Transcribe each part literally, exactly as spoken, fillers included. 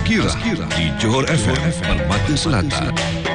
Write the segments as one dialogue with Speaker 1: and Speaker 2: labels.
Speaker 1: Tazkirah di Johor F M Permata Selatan.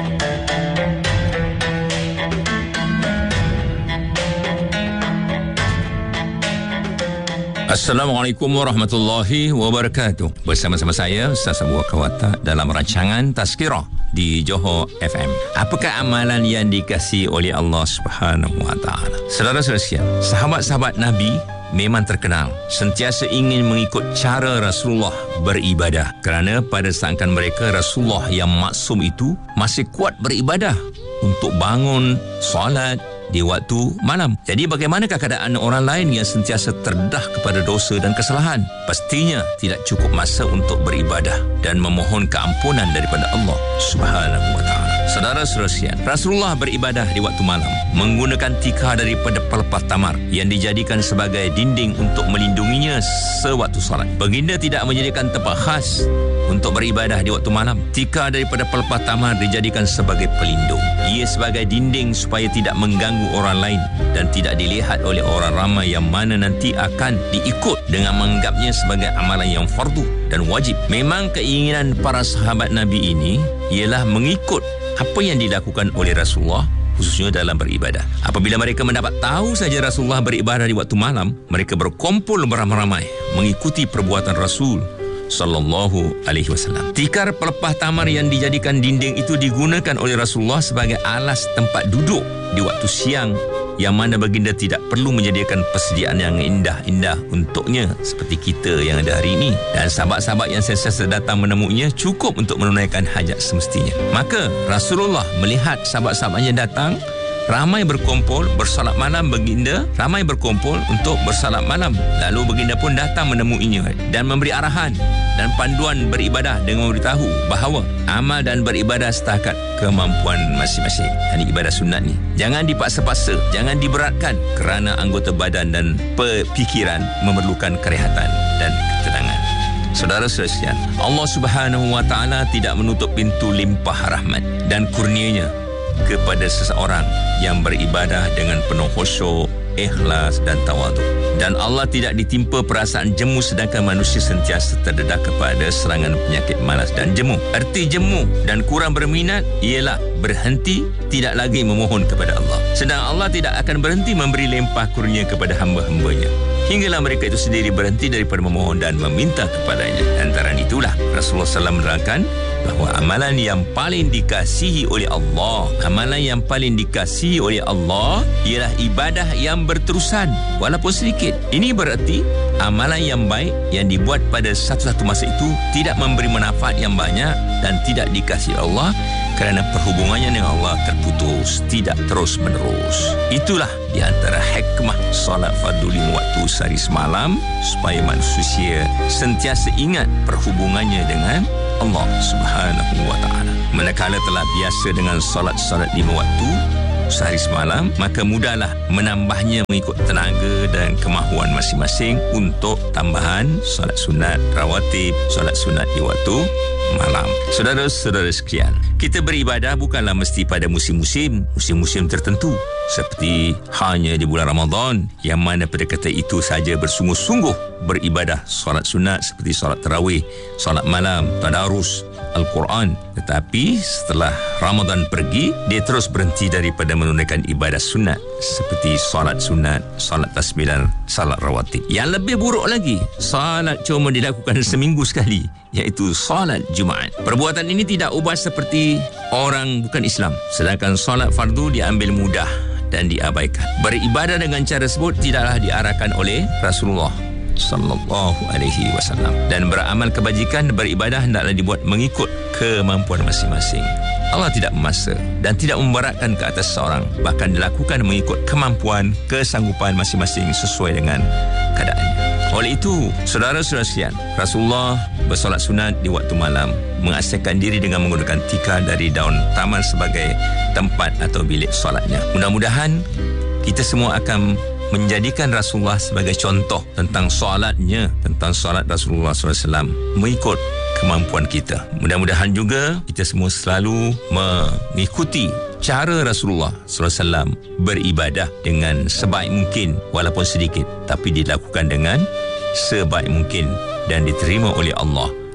Speaker 2: Assalamualaikum warahmatullahi wabarakatuh. Bersama-sama saya Ustaz Abu Kawata dalam rancangan Tazkirah di Johor F M. Apakah amalan yang dikasihi oleh Allah Subhanahu wa taala? Saudara-saudara sekalian, sahabat-sahabat Nabi memang terkenal sentiasa ingin mengikut cara Rasulullah beribadah, kerana pada saat mereka Rasulullah yang maksum itu masih kuat beribadah untuk bangun solat di waktu malam. Jadi bagaimanakah keadaan orang lain yang sentiasa terdedah kepada dosa dan kesalahan? Pastinya tidak cukup masa untuk beribadah dan memohon keampunan daripada Allah Subhanahu wa taala. Saudara-saudara sekalian, Rasulullah beribadah di waktu malam menggunakan tikar daripada pelepah tamar yang dijadikan sebagai dinding untuk melindunginya sewaktu solat. Baginda tidak menjadikan tempat khas untuk beribadah di waktu malam. Tikar daripada pelepah tamar dijadikan sebagai pelindung. Ia sebagai dinding supaya tidak mengganggu orang lain dan tidak dilihat oleh orang ramai yang mana nanti akan diikut dengan menganggapnya sebagai amalan yang fardu dan wajib. Memang keinginan para sahabat Nabi ini ialah mengikut apa yang dilakukan oleh Rasulullah, khususnya dalam beribadah. Apabila mereka mendapat tahu saja Rasulullah beribadah di waktu malam, mereka berkumpul beramai-ramai mengikuti perbuatan Rasul sallallahu alaihi wasallam. Tikar pelepah tamar yang dijadikan dinding itu digunakan oleh Rasulullah sebagai alas tempat duduk di waktu siang, yang mana baginda tidak perlu menyediakan persediaan yang indah-indah untuknya seperti kita yang ada hari ini, dan sahabat-sahabat yang sentiasa datang menemuinya cukup untuk menunaikan hajat semestinya. Maka Rasulullah melihat sahabat-sahabatnya datang ramai berkumpul bersolat malam, baginda ramai berkumpul untuk bersolat malam. Lalu baginda pun datang menemuinya dan memberi arahan dan panduan beribadah dengan memberitahu bahawa amal dan beribadah setakat kemampuan masing-masing. Ini ibadah sunat ni. Jangan dipaksa-paksa, jangan diberatkan, kerana anggota badan dan pikiran memerlukan kerehatan dan ketenangan. Saudara-saudara sekalian, Allah Subhanahu wa taala tidak menutup pintu limpah rahmat dan kurnianya kepada seseorang yang beribadah dengan penuh khusyuk, ikhlas dan tawaduk. Dan Allah tidak ditimpa perasaan jemu, sedangkan manusia sentiasa terdedah kepada serangan penyakit malas dan jemu. Erti jemu dan kurang berminat ialah berhenti, tidak lagi memohon kepada Allah. Sedang Allah tidak akan berhenti memberi limpah kurnia kepada hamba-hambanya hinggalah mereka itu sendiri berhenti daripada memohon dan meminta kepadanya. Antara itulah Rasulullah sallallahu alaihi wasallam menerangkan bahawa amalan yang paling dikasihi oleh Allah, amalan yang paling dikasihi oleh Allah ialah ibadah yang berterusan walaupun sedikit. Ini berarti amalan yang baik yang dibuat pada satu-satu masa itu tidak memberi manfaat yang banyak dan tidak dikasihi Allah kerana perhubungannya dengan Allah terputus, tidak terus menerus. Itulah di antara hikmah solat fardu lima waktu sehari semalam, supaya manusia sentiasa ingat perhubungannya dengan Allah Subhanahu wa taala. Manakala telah biasa dengan solat-solat lima waktu sehari semalam, maka mudahlah menambahnya mengikut tenaga dan kemahuan masing-masing untuk tambahan solat sunat rawatib, solat sunat di waktu malam. Saudara-saudara sekalian, kita beribadah bukanlah mesti pada musim-musim, musim-musim tertentu, seperti hanya di bulan Ramadan, yang mana pada kata itu saja bersungguh-sungguh beribadah solat sunat seperti solat tarawih, solat malam, tadarus Al-Quran. Tetapi setelah Ramadan pergi, dia terus berhenti daripada menunaikan ibadah sunat seperti solat sunat, solat tasbihan, solat rawatib. Yang lebih buruk lagi, solat cuma dilakukan seminggu sekali, iaitu solat Jumaat. Perbuatan ini tidak ubah seperti orang bukan Islam, sedangkan solat fardu diambil mudah dan diabaikan. Beribadah dengan cara tersebut tidaklah diarahkan oleh Rasulullah sallallahu alaihi wasallam, dan beramal kebajikan, beribadah hendaklah dibuat mengikut kemampuan masing-masing. Allah tidak memaksa dan tidak memberatkan ke atas seorang, bahkan dilakukan mengikut kemampuan, kesanggupan masing-masing sesuai dengan keadaannya. Oleh itu, saudara-saudara sekalian, Rasulullah bersolat sunat di waktu malam, mengasihkan diri dengan menggunakan tikar dari daun taman sebagai tempat atau bilik solatnya. Mudah-mudahan kita semua akan menjadikan Rasulullah sebagai contoh tentang solatnya, tentang solat Rasulullah sallallahu alaihi wasallam mengikut kemampuan kita. Mudah-mudahan juga kita semua selalu mengikuti cara Rasulullah sallallahu alaihi wasallam beribadah dengan sebaik mungkin, walaupun sedikit, tapi dilakukan dengan sebaik mungkin dan diterima oleh Allah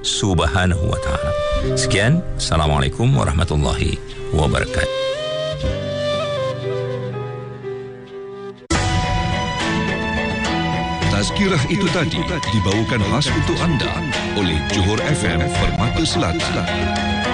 Speaker 2: Subhanahu wa taala. Sekian, Assalamualaikum warahmatullahi wabarakatuh.
Speaker 1: Tazkirah itu tadi dibawakan khas untuk anda oleh Johor F M Permata Selatan.